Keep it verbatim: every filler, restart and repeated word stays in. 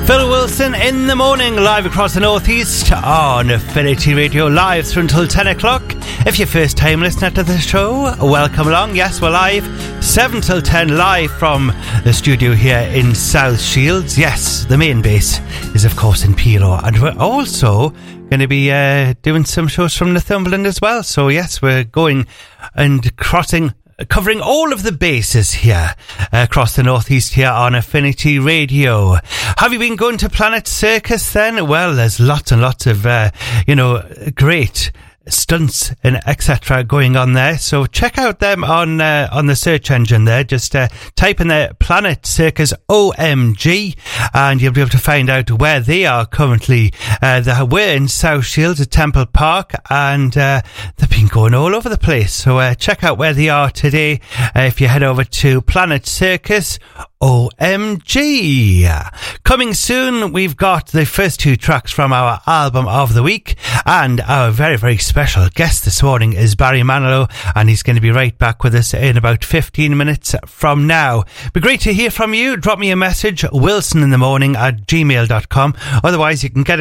Phil Wilson in the morning, live across the northeast on Affinity Radio, live through until ten o'clock. If you're first time listener to the show, welcome along. Yes, we're live seven till ten, live from the studio here in South Shields. Yes, the main base is of course in Piro, and we're also going to be uh, doing some shows from Northumberland as well. So yes, we're going and crossing covering all of the bases here uh, across the northeast here on Affinity Radio. Have you been going to Planet Circus then? Well, there's lots and lots of uh, you know great stunts and et cetera going on there. So check out them on uh, on the search engine there. Just uh, type in there Planet Circus O M G and you'll be able to find out where they are currently. Uh, they were in South Shields at Temple Park, and uh, they've been going all over the place. So uh, check out where they are today uh, if you head over to Planet Circus O M G. Coming soon, we've got the first two tracks from our album of the week, and our very, very special guest this morning is Barry Manilow, and he's going to be right back with us in about fifteen minutes from now. Be great to hear from you. Drop me a message, wilson in the morning at gmail dot com. Otherwise, you can get